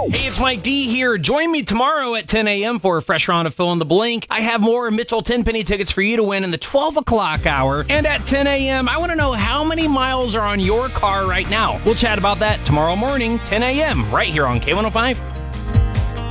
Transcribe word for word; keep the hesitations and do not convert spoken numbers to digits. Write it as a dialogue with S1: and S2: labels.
S1: Hey, it's Mike D here. Join me tomorrow at ten a.m. for a fresh round of Fill in the Blank. I have more Mitchell ten-penny tickets for you to win in the twelve o'clock hour. And at ten a.m., I want to know how many miles are on your car right now. We'll chat about that tomorrow morning, ten a.m., right here on K one oh five.